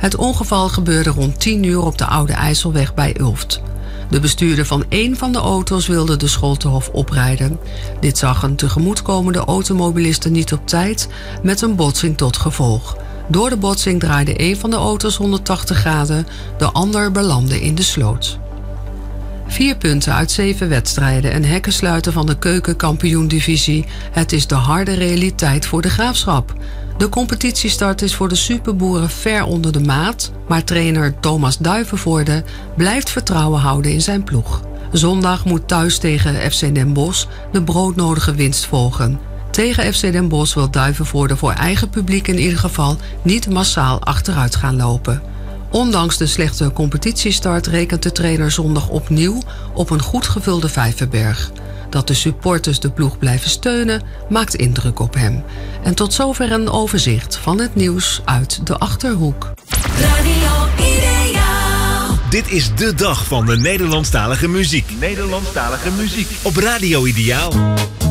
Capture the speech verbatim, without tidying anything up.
Het ongeval gebeurde rond tien uur op de Oude IJsselweg bij Ulft. De bestuurder van één van de auto's wilde de Scholtenhof oprijden. Dit zag een tegemoetkomende automobiliste niet op tijd, met een botsing tot gevolg. Door de botsing draaide één van de auto's honderdtachtig graden, de ander belandde in de sloot. Vier punten uit zeven wedstrijden en hekkensluiten van de keukenkampioen-divisie. Het is de harde realiteit voor de Graafschap. De competitiestart is voor de superboeren ver onder de maat, maar trainer Thomas Duivenvoorde blijft vertrouwen houden in zijn ploeg. Zondag moet thuis tegen F C Den Bosch de broodnodige winst volgen. Tegen F C Den Bosch wil Duivenvoorde voor eigen publiek in ieder geval niet massaal achteruit gaan lopen. Ondanks de slechte competitiestart rekent de trainer zondag opnieuw op een goed gevulde Vijverberg. Dat de supporters de ploeg blijven steunen, maakt indruk op hem. En tot zover een overzicht van het nieuws uit de Achterhoek. Radio Ideaal. Dit is de dag van de Nederlandstalige muziek. Nederlandstalige muziek. Op Radio Ideaal.